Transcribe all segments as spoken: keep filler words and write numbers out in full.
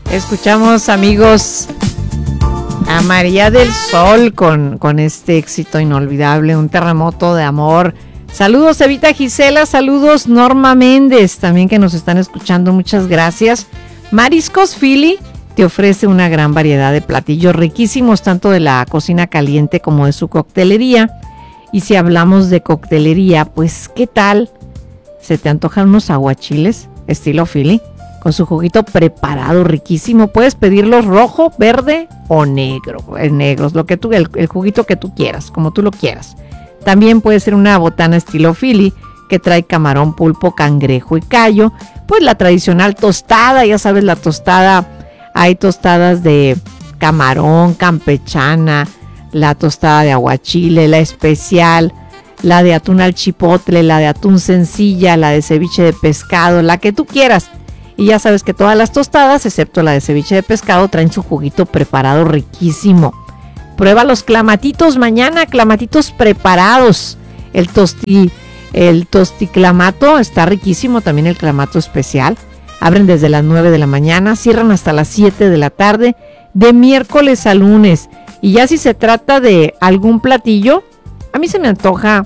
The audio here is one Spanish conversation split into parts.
Escuchamos, amigos, a María del Sol con, con este éxito inolvidable, Un terremoto de amor. Saludos, Evita Gisela, saludos, Norma Méndez, también que nos están escuchando, muchas gracias. Mariscos Philly te ofrece una gran variedad de platillos riquísimos, tanto de la cocina caliente como de su coctelería. Y si hablamos de coctelería, pues, ¿qué tal? ¿Se te antojan unos aguachiles estilo Philly? Con su juguito preparado riquísimo. Puedes pedirlos rojo, verde o negro. En negros, lo que tú, el, el juguito que tú quieras, como tú lo quieras. También puede ser una botana estilo Philly que trae camarón, pulpo, cangrejo y callo. Pues la tradicional tostada, ya sabes, la tostada. Hay tostadas de camarón, campechana, la tostada de aguachile, la especial, la de atún al chipotle, la de atún sencilla, la de ceviche de pescado, la que tú quieras. Y ya sabes que todas las tostadas, excepto la de ceviche de pescado, traen su juguito preparado riquísimo. Prueba los clamatitos mañana, clamatitos preparados. El tosti, el tosticlamato está riquísimo, también el clamato especial. Abren desde las nueve de la mañana, cierran hasta las siete de la tarde, de miércoles a lunes. Y ya si se trata de algún platillo, a mí se me antoja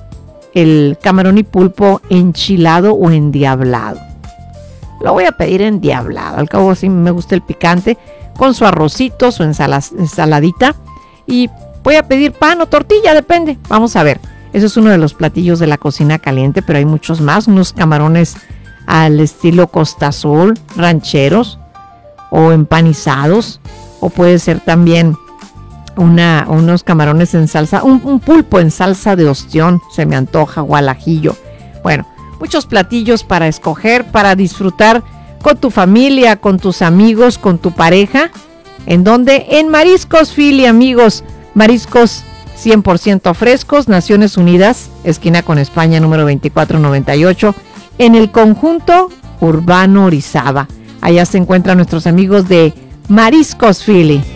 el camarón y pulpo enchilado o endiablado. Lo voy a pedir endiablado, al cabo sí me gusta el picante, con su arrocito, su ensala, ensaladita. Y voy a pedir pan o tortilla, depende. Vamos a ver, eso es uno de los platillos de la cocina caliente, pero hay muchos más. Unos camarones al estilo Costa Azul, rancheros o empanizados. O puede ser también una, unos camarones en salsa, un, un pulpo en salsa de ostión, se me antoja, o al ajillo. Bueno, muchos platillos para escoger, para disfrutar con tu familia, con tus amigos, con tu pareja. ¿En dónde? En Mariscos Philly, amigos. Mariscos cien por ciento frescos, Naciones Unidas, esquina con España, número veinticuatro noventa y ocho, en el conjunto urbano Orizaba. Allá se encuentran nuestros amigos de Mariscos Philly.